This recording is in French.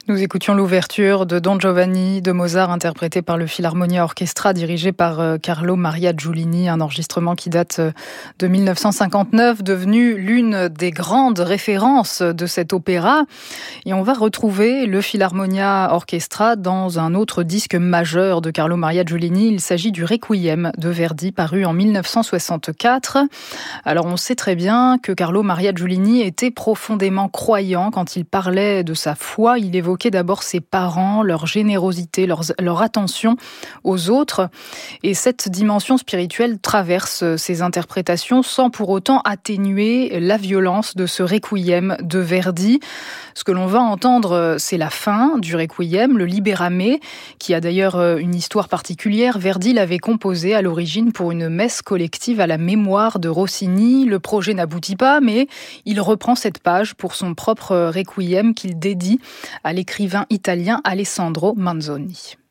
Nous écoutions l'ouverture de Don Giovanni de Mozart, interprété par le Philharmonia Orchestra, dirigé par Carlo Maria Giulini, un enregistrement qui date de 1959, devenu l'une des grandes références de cet opéra. Et on va retrouver le Philharmonia Orchestra dans un autre disque majeur de Carlo Maria Giulini. Il s'agit du Requiem de Verdi, paru en 1964. Alors on sait très bien que Carlo Maria Giulini était profondément croyant quand il parlait de sa foi. Il évoquait d'abord ses parents, leur générosité, leur attention aux autres. Et cette dimension spirituelle traverse ses interprétations sans pour autant atténuer la violence de ce Requiem de Verdi. Ce que l'on va entendre, c'est la fin du Requiem, le Libérame, qui a d'ailleurs une histoire particulière. Verdi l'avait composé à l'origine pour une messe collective à la mémoire de Rossini. Le projet n'aboutit pas, mais il reprend cette page pour son propre Requiem qu'il dédie à l'écrivain italien Alessandro Manzoni.